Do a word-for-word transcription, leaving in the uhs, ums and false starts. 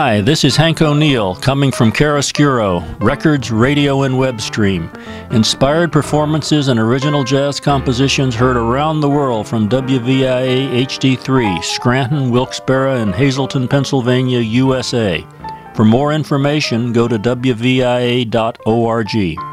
Hi, this is Hank O'Neill coming from Chiaroscuro, Records, Radio, and Web Stream. Inspired performances and original jazz compositions heard around the world from W V I A H D three, Scranton, Wilkes-Barre, and Hazleton, Pennsylvania, U S A. For more information, go to W V I A dot org.